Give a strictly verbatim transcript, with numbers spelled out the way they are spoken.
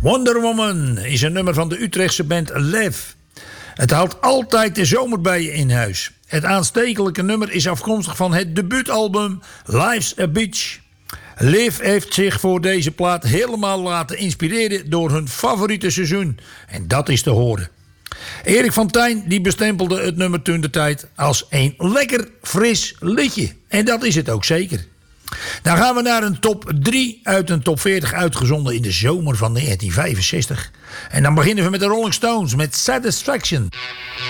Wonder Woman is een nummer van de Utrechtse band Lev. Het houdt altijd de zomer bij je in huis. Het aanstekelijke nummer is afkomstig van het debuutalbum Life's a Beach. Liv heeft zich voor deze plaat helemaal laten inspireren door hun favoriete seizoen. En dat is te horen. Erik van Tijn die bestempelde het nummer toen de tijd als een lekker fris liedje. En dat is het ook zeker. Dan gaan we naar een top drie uit een top veertig uitgezonden in de zomer van negentien vijfenzestig. En dan beginnen we met de Rolling Stones met Satisfaction.